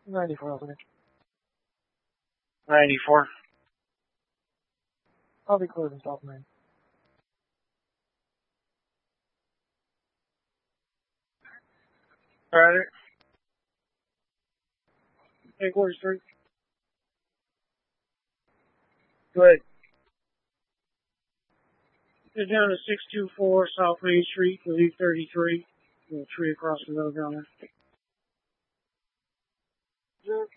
94, Albany. 94. I'll be closing South Main. Got it. Headquarters 3. Go ahead. Get down to 624 South Main Street, Relief 33. Little tree across the road down there. Sure.